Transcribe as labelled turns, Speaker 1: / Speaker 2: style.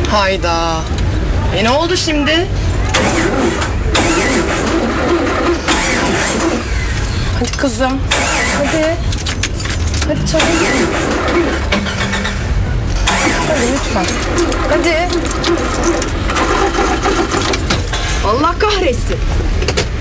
Speaker 1: Hayda. Ne oldu şimdi? Hadi kızım. Hadi. Hadi çabuk. Hadi lütfen. Hadi. Allah kahretsin.